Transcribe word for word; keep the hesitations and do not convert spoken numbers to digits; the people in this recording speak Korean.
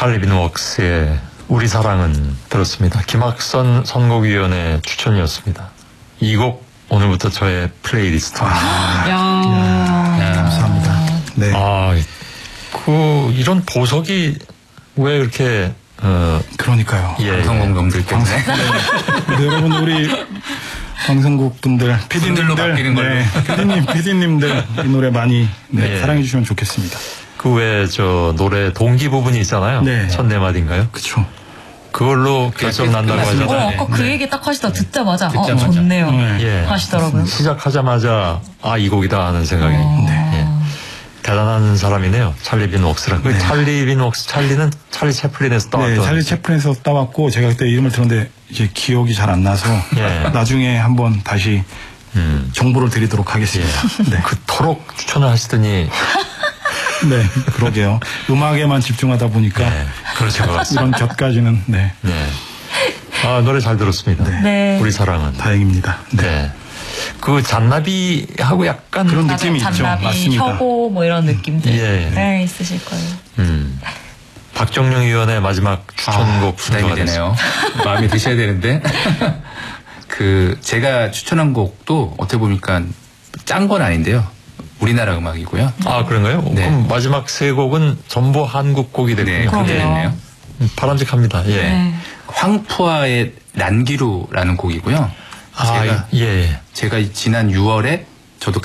찰리 빈웍스의 우리 사랑은 들었습니다. 김학선 선곡위원회 추천이었습니다. 이 곡 오늘부터 저의 플레이리스트입니다. 아, 야. 야. 감사합니다. 네. 아, 그 이런 보석이 왜 이렇게 어 그러니까요. 예, 방송국놈들 때문에. 네. 네, 여러분 우리 방송국 분들, 피디님들로 바뀌는 걸로. 네, 피디님, 피디님들 이 노래 많이 네, 네. 사랑해 주시면 좋겠습니다. 그 외에 저 노래 동기 부분이 있잖아요. 네. 첫 네 마디인가요? 그렇죠. 그걸로 결정 난다고 끝났습니다. 하잖아요. 어, 아까 그 네. 얘기 딱 하시다 듣자마자 듣자마자. 어 좋네요 네. 예. 하시더라고요. 시작하자마자 아 이 곡이다 하는 생각이. 어. 예. 대단한 사람이네요. 찰리 빈웍스라. 그 네. 찰리 빈웍스 찰리는 찰리 채플린에서 따왔던. 네, 찰리 채플린에서 따왔고 제가 그때 이름을 들었는데 이제 기억이 잘 안 나서 예. 나중에 한번 다시 음. 정보를 드리도록 하겠습니다. 네. 그토록 추천을 하시더니 네, 그러게요. 음악에만 집중하다 보니까 네, 그러신 것 같습니다. 이런 곁까지는 네, 네. 아 노래 잘 들었습니다. 네. 우리 사랑은. 다행입니다. 네. 네. 그 잔나비하고 약간 그런 맞아요. 느낌이 있죠. 잔나비, 맞습니다. 혁오 뭐 이런 느낌들 예. 네, 있으실 거예요. 음. 박정영 의원의 마지막 추천곡 부담이 순서가 되네요. 마음에 드셔야 되는데. 그 제가 추천한 곡도 어떻게 보니까 짠 건 아닌데요. 우리나라 음악이고요. 아 그런가요? 네. 그럼 마지막 세 곡은 전부 한국 곡이 네, 됐군요. 그렇게 그러게요. 됐네요. 음, 바람직합니다. 예. 네. 황푸아의 난기루라는 곡이고요. 아 제가 예. 예. 제가 지난 유월에